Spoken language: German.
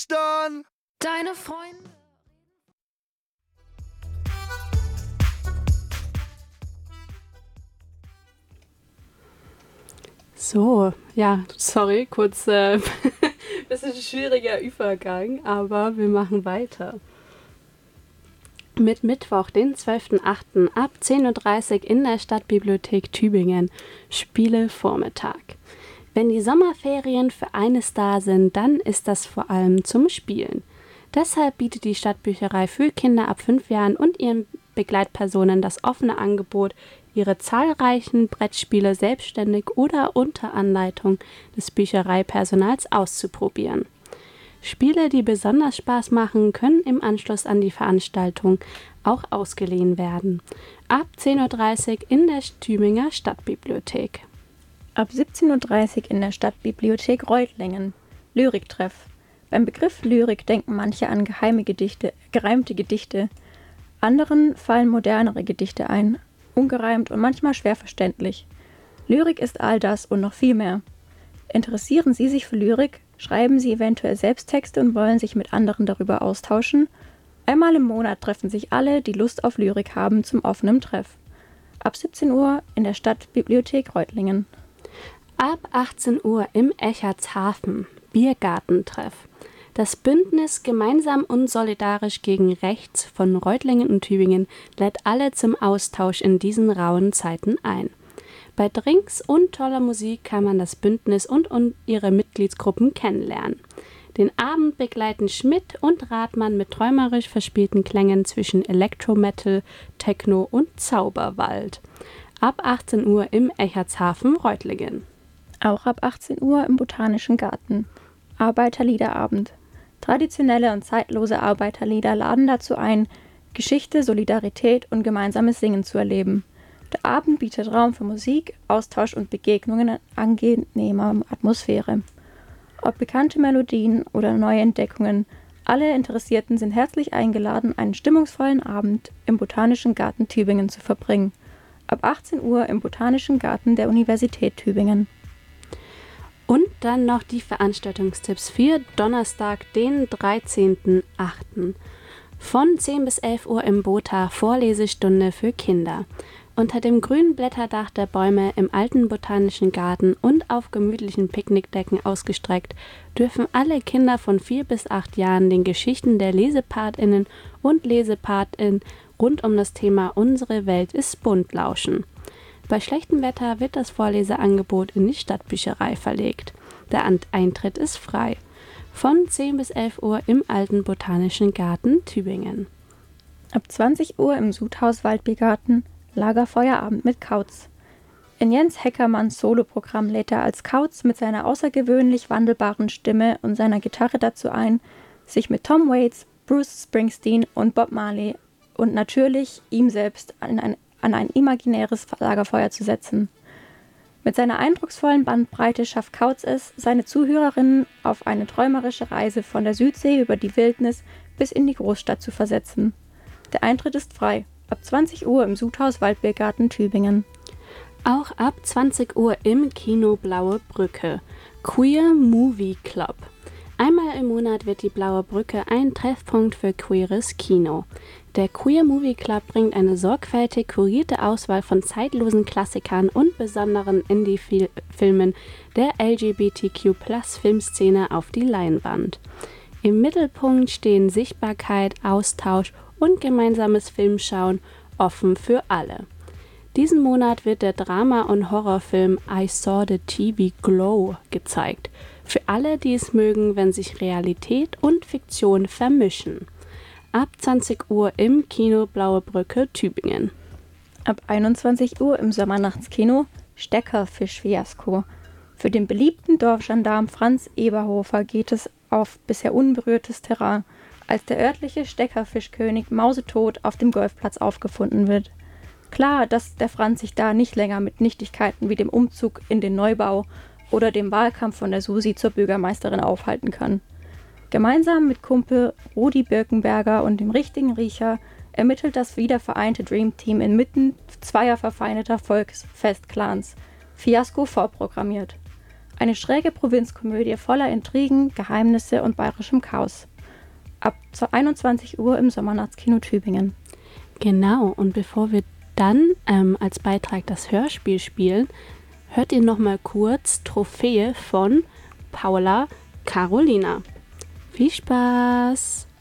Ostern! Deine Freunde. So, ja, sorry, kurz bisschen schwieriger Übergang, aber wir machen weiter. Mit Mittwoch, den 12.08. ab 10.30 Uhr in der Stadtbibliothek Tübingen, Spielevormittag. Wenn die Sommerferien für eines da sind, dann ist das vor allem zum Spielen. Deshalb bietet die Stadtbücherei für Kinder ab 5 Jahren und ihren Begleitpersonen das offene Angebot, ihre zahlreichen Brettspiele selbstständig oder unter Anleitung des Büchereipersonals auszuprobieren. Spiele, die besonders Spaß machen, können im Anschluss an die Veranstaltung auch ausgeliehen werden. Ab 10.30 Uhr in der Tübinger Stadtbibliothek. Ab 17.30 Uhr in der Stadtbibliothek Reutlingen. Lyriktreff. Beim Begriff Lyrik denken manche an gereimte Gedichte. Anderen fallen modernere Gedichte ein, ungereimt und manchmal schwer verständlich. Lyrik ist all das und noch viel mehr. Interessieren Sie sich für Lyrik? Schreiben Sie eventuell selbst Texte und wollen sich mit anderen darüber austauschen? Einmal im Monat treffen sich alle, die Lust auf Lyrik haben, zum offenen Treff. Ab 17 Uhr in der Stadtbibliothek Reutlingen. Ab 18 Uhr im Echertshafen, Biergartentreff. Das Bündnis Gemeinsam und Solidarisch gegen Rechts von Reutlingen und Tübingen lädt alle zum Austausch in diesen rauen Zeiten ein. Bei Drinks und toller Musik kann man das Bündnis und ihre Mitgliedsgruppen kennenlernen. Den Abend begleiten Schmidt und Rathmann mit träumerisch verspielten Klängen zwischen Elektrometal, Techno und Zauberwald. Ab 18 Uhr im Echertshafen Reutlingen. Auch ab 18 Uhr im Botanischen Garten. Arbeiterliederabend. Traditionelle und zeitlose Arbeiterlieder laden dazu ein, Geschichte, Solidarität und gemeinsames Singen zu erleben. Der Abend bietet Raum für Musik, Austausch und Begegnungen in angenehmer Atmosphäre. Ob bekannte Melodien oder neue Entdeckungen, alle Interessierten sind herzlich eingeladen, einen stimmungsvollen Abend im Botanischen Garten Tübingen zu verbringen. Ab 18 Uhr im Botanischen Garten der Universität Tübingen. Und dann noch die Veranstaltungstipps für Donnerstag, den 13.08. Von 10 bis 11 Uhr im Bota Vorlesestunde für Kinder. Unter dem grünen Blätterdach der Bäume im alten Botanischen Garten und auf gemütlichen Picknickdecken ausgestreckt, dürfen alle Kinder von 4 bis 8 Jahren den Geschichten der LesepartInnen und LesepartInnen rund um das Thema Unsere Welt ist bunt lauschen. Bei schlechtem Wetter wird das Vorleseangebot in die Stadtbücherei verlegt. Der Eintritt ist frei. Von 10 bis 11 Uhr im alten Botanischen Garten Tübingen. Ab 20 Uhr im Sudhaus Waldbiergarten Lagerfeuerabend mit Kauz. In Jens Heckermanns Soloprogramm lädt er als Kauz mit seiner außergewöhnlich wandelbaren Stimme und seiner Gitarre dazu ein, sich mit Tom Waits, Bruce Springsteen und Bob Marley und natürlich ihm selbst an ein imaginäres Lagerfeuer zu setzen. Mit seiner eindrucksvollen Bandbreite schafft Kauz es, seine Zuhörerinnen auf eine träumerische Reise von der Südsee über die Wildnis bis in die Großstadt zu versetzen. Der Eintritt ist frei. Ab 20 Uhr im Sudhaus Waldbiergarten Tübingen. Auch ab 20 Uhr im Kino Blaue Brücke. Queer Movie Club. Einmal im Monat wird die Blaue Brücke ein Treffpunkt für queeres Kino. Der Queer Movie Club bringt eine sorgfältig kurierte Auswahl von zeitlosen Klassikern und besonderen Indie-Filmen der LGBTQ+-Filmszene auf die Leinwand. Im Mittelpunkt stehen Sichtbarkeit, Austausch und gemeinsames Filmschauen, offen für alle. Diesen Monat wird der Drama- und Horrorfilm I Saw the TV Glow gezeigt. Für alle, die es mögen, wenn sich Realität und Fiktion vermischen. Ab 20 Uhr im Kino Blaue Brücke Tübingen. Ab 21 Uhr im Sommernachtskino Steckerfisch-Fiasko. Für den beliebten Dorfgendarm Franz Eberhofer geht es auf bisher unberührtes Terrain, als der örtliche Steckerfischkönig mausetot auf dem Golfplatz aufgefunden wird. Klar, dass der Franz sich da nicht länger mit Nichtigkeiten wie dem Umzug in den Neubau oder dem Wahlkampf von der Susi zur Bürgermeisterin aufhalten kann. Gemeinsam mit Kumpel Rudi Birkenberger und dem richtigen Riecher ermittelt das wiedervereinte Dream Team inmitten zweier verfeindeter Volksfestclans. Fiasko vorprogrammiert. Eine schräge Provinzkomödie voller Intrigen, Geheimnisse und bayerischem Chaos. Ab 21 Uhr im Sommernachtskino Tübingen. Genau, und bevor wir dann als Beitrag das Hörspiel spielen, hört ihr nochmal kurz Trophäe von Paula Carolina. Viel Spaß!